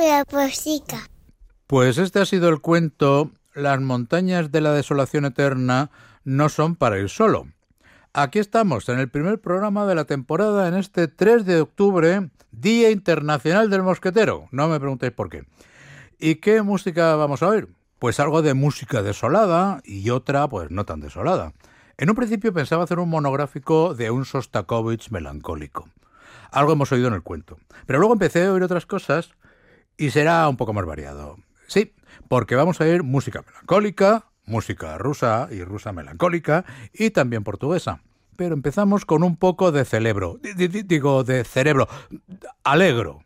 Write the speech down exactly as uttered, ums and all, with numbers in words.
la poesica. Pues este ha sido el cuento Las montañas de la desolación eterna no son para ir solo. Aquí estamos, en el primer programa de la temporada, en este tres de octubre, Día Internacional del Mosquetero. No me preguntéis por qué. ¿Y qué música vamos a oír? Pues algo de música desolada y otra, pues no tan desolada. En un principio pensaba hacer un monográfico de un Sostakovich melancólico. Algo hemos oído en el cuento. Pero luego empecé a oír otras cosas y será un poco más variado. Sí, porque vamos a oír música melancólica, música rusa y rusa melancólica y también portuguesa. Pero empezamos con un poco de celebro, digo, de cerebro, alegro.